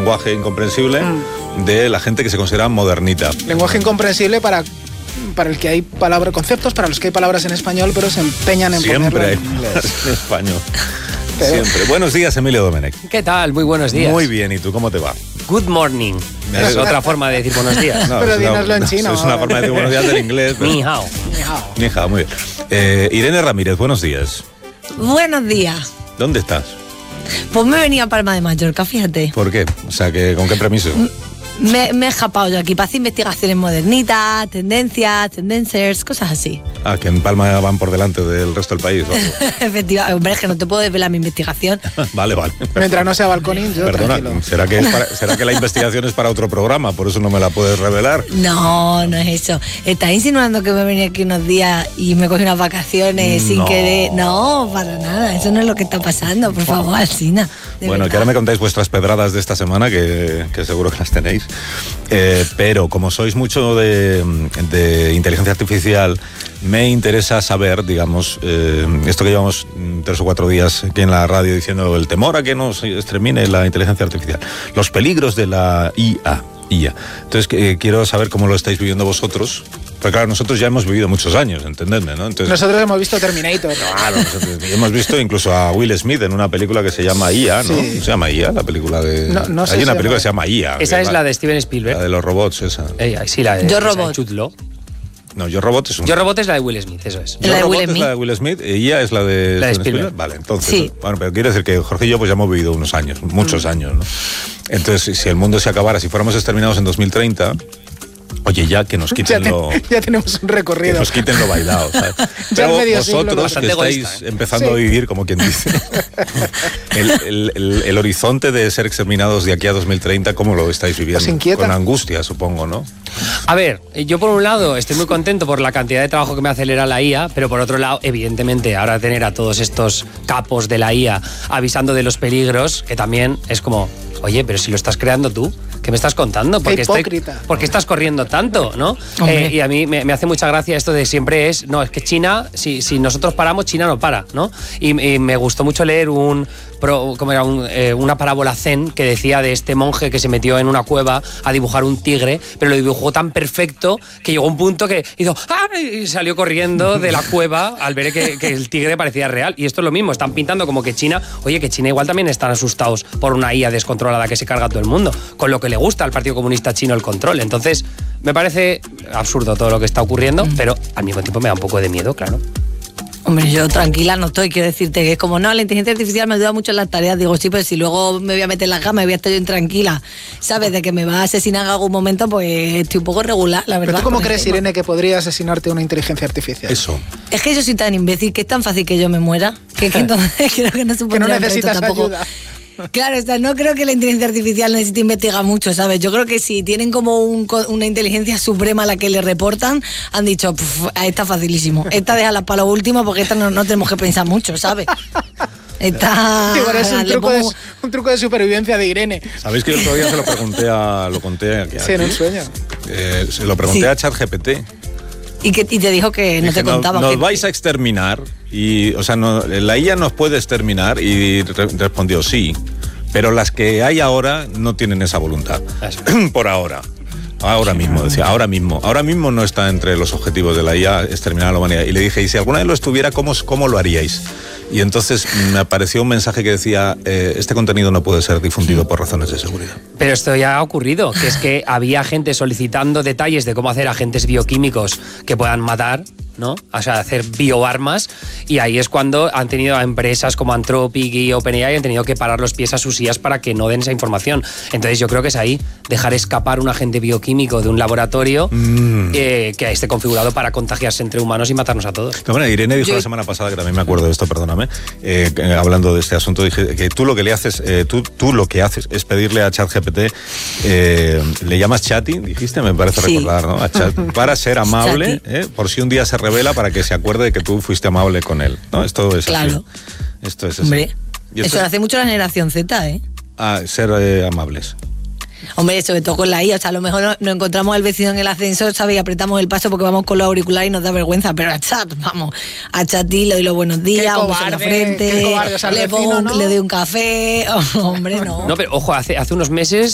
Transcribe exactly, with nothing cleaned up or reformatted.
lenguaje incomprensible mm. de la gente que se considera modernita. Lenguaje incomprensible para... para el que hay palabras, conceptos para los que hay palabras en español, pero se empeñan en Siempre ponerlo hay en inglés. palabras en español. Pero... Siempre. Buenos días, Emilio Domenech. ¿Qué tal? Muy buenos días. Muy bien, ¿y tú cómo te va? Good morning. Es otra forma de decir buenos días. No, pero dínoslo en chino. Es una forma de decir buenos días del inglés. Pero... Ni hao. Ni hao. Ni hao, muy bien. Eh, Irene Ramírez, buenos días. Buenos días. ¿Dónde estás? Pues me he venido a Palma de Mallorca, fíjate. ¿Por qué? O sea, que ¿con qué permiso? Me, me he escapado yo aquí para hacer investigaciones modernitas, tendencias, tendencers, cosas así. Ah, que en Palma van por delante del resto del país. Efectivamente, hombre, es que no te puedo desvelar mi investigación. Vale, vale. Mientras no sea balconín, yo Perdona, tranquilo. ¿será que, es para, ¿será que la investigación es para otro programa? Por eso no me la puedes revelar. No, no es eso. ¿Estás insinuando que me venía aquí unos días y me cogí unas vacaciones sin No. querer? No, para nada. Eso no es lo que está pasando. Por favor, Alsina. Bueno, verdad. que ahora me contáis vuestras pedradas de esta semana, que, que seguro que las tenéis. Eh, pero como sois mucho de, de inteligencia artificial, me interesa saber, digamos, eh, esto que llevamos tres o cuatro días aquí en la radio diciendo el temor a que nos extermine la inteligencia artificial, los peligros de la I A. I A. Entonces, eh, quiero saber cómo lo estáis viviendo vosotros. Porque claro, nosotros ya hemos vivido muchos años, entendedme, ¿no? Entonces, Nosotros hemos visto Terminator. claro, nosotros hemos visto incluso a Will Smith en una película que se llama I A, ¿no? Sí. Se llama I A, la película de... No, no sé Hay si una se película llama- que se llama I A. Esa que es va- la de Steven Spielberg. La de los robots, esa. Eh, sí, la de Yo, esa de Robot. Jude Law. No, Yo Robot es un... Yo Robot es la de Will Smith, eso es. Yo La de Robot Will es Smith. la de Will Smith y I A es la de... La de Steven Spielberg. Vale, entonces... Sí. Bueno, pero quiere decir que Jorge y yo pues ya hemos vivido unos años, muchos años, ¿no? Entonces, si el mundo se acabara, si fuéramos exterminados en dos mil treinta... Oye, ya que nos Ya, quiten te- lo... ya tenemos un Que recorrido. nos quiten lo bailado, ¿sabes? Ya Pero medio siglo, vosotros que bastante estáis egoísta, ¿eh? empezando Sí. a vivir, como quien dice, el, el- el- el horizonte de ser exterminados de aquí a dos mil treinta, ¿cómo lo estáis viviendo? ¿Os inquieta? Con angustia, supongo, ¿no? A ver, yo por un lado estoy muy contento por la cantidad de trabajo que me acelera la I A, pero por otro lado, evidentemente, ahora tener a todos estos capos de la I A avisando de los peligros, que también es como, oye, pero si lo estás creando tú, ¿qué me estás contando? Qué estoy- hipócrita. ¿Por qué estás corriendo tanto, no? Hombre. Eh, y a mí me, me hace mucha gracia esto de siempre es, no, es que China, si, si nosotros paramos, China no para, ¿no? Y, y me gustó mucho leer un, pro- ¿cómo era? Un, eh, una parábola zen que decía de este monje que se metió en una cueva a dibujar un tigre, pero lo dibujó tan perfecto que llegó un punto que hizo ¡ah! Y salió corriendo de la cueva al ver que, que el tigre parecía real. Y esto es lo mismo, están pintando como que China, oye, que China igual también están asustados por una I A descontrolada que se carga a todo el mundo, con lo que le gusta al Partido Comunista Chino el control. Entonces, me parece absurdo todo lo que está ocurriendo, pero al mismo tiempo me da un poco de miedo, claro. Hombre, yo tranquila no estoy, quiero decirte que es como, no, la inteligencia artificial me ayuda mucho en las tareas. Digo, sí, pero si luego me voy a meter en la cama y voy a estar yo intranquila, ¿sabes? De que me va a asesinar en algún momento, pues estoy un poco regular, la verdad. ¿Pero tú cómo con el crees, tema. Irene, que podría asesinarte una inteligencia artificial? Eso. Es que yo soy tan imbécil que es tan fácil que yo me muera, que, que entonces creo que no Que supondría no un reto necesitas tampoco. ayuda. Claro, o sea, no creo que la inteligencia artificial necesite investigar mucho, ¿sabes? Yo creo que si tienen como un co- una inteligencia suprema a la que le reportan, han dicho, "Puf, está facilísimo. Esta déjala para lo último porque esta no, no tenemos que pensar mucho, ¿sabes? Esta... Igual es un le truco, de, pongo- un truco de supervivencia de Irene. ¿Sabéis que el otro día se lo pregunté a... Lo conté aquí? Sí, en un sueño. Eh, se lo pregunté Sí. a ChatGPT. Y, que, y te dijo que no Dije, te contaba. Nos que- vais a exterminar y, o sea, no, la I A nos puede exterminar y re- respondió sí, pero las que hay ahora no tienen esa voluntad. Eso. Por ahora. Ahora mismo, decía, ahora mismo. Ahora mismo no está entre los objetivos de la I A exterminar a la humanidad. Y le dije, y si alguna vez lo estuviera, ¿cómo, cómo lo haríais? Y entonces me apareció un mensaje que decía, eh, este contenido no puede ser difundido por razones de seguridad. Pero esto ya ha ocurrido, que es que había gente solicitando detalles de cómo hacer agentes bioquímicos que puedan matar, ¿no? O sea, hacer bioarmas, y ahí es cuando han tenido a empresas como Anthropic y OpenAI han tenido que parar los pies a sus I As para que no den esa información. Entonces yo creo que es ahí, dejar escapar un agente bioquímico de un laboratorio Mm. eh, que esté configurado para contagiarse entre humanos y matarnos a todos. No, bueno, Irene dijo Yo- la semana pasada, que también me acuerdo de esto, perdóname, eh, que, hablando de este asunto, dije que tú lo que le haces, eh, tú, tú lo que haces es pedirle a ChatGPT, eh, le llamas Chati, dijiste, me parece Sí. recordar, ¿no? A Chat, para ser amable, Chati. eh, por si un día se revela, para que se acuerde de que tú fuiste amable con él, ¿no? Esto es Claro. así. Esto es así. Hombre, Y esto eso lo es- hace mucho la generación Z, ¿eh? Ah, ser eh, amables. Hombre, sobre todo con la I A, o sea, a lo mejor no- nos encontramos al vecino en el ascensor, ¿sabes? Y apretamos el paso porque vamos con los auriculares y nos da vergüenza, pero a Chat, vamos, a Chat le doy los buenos días, un beso en la cobarde, frente, qué cobarde, o sea, al le, vecino, pongo un- ¿no? le doy un café, oh, hombre, no. No, pero ojo, hace, hace unos meses